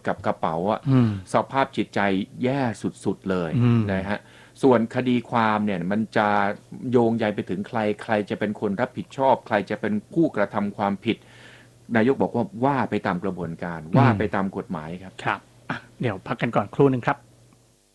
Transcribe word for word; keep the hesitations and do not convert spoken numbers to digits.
กับกระเป๋าอะสภาพจิตใจแย่สุดๆเลยนะฮะส่วนคดีความเนี่ยมันจะโยงใยไปถึงใครใครจะเป็นคนรับผิดชอบใครจะเป็นผู้กระทำความผิดนายกบอกว่าว่าไปตามกระบวนการว่าไปตามกฎหมายครับครับเดี๋ยวพักกันก่อนครู่นึงครับ